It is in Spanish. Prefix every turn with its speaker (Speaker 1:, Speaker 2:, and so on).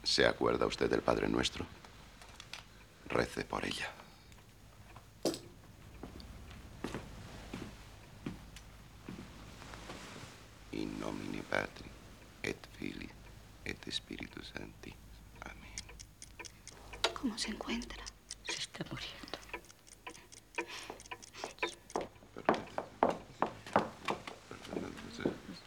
Speaker 1: ¿Se acuerda usted del Padre Nuestro? Rece por ella. In nomine Patri, et Filii, et Spiritus Sancti. Amén.
Speaker 2: ¿Cómo se encuentra?